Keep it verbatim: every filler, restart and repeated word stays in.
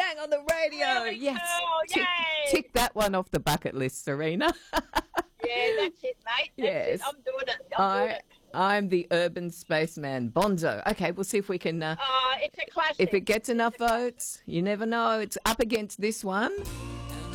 Yang on the radio. Really Yes. cool. Tick, Yay. tick that one off the bucket list, Serena. Yeah, that's it, mate. That's Yes. it. I'm doing it. I'm doing I, it. I'm the urban spaceman, Bonzo. Okay, we'll see if we can, uh, Oh, it's a classic. if it gets enough votes. You never know. It's up against this one.